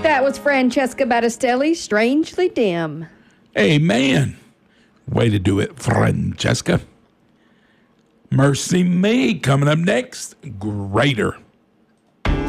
That was Francesca Battistelli, Strangely Dim. Amen. Way to do it, Francesca. Mercy Me coming up next. Greater.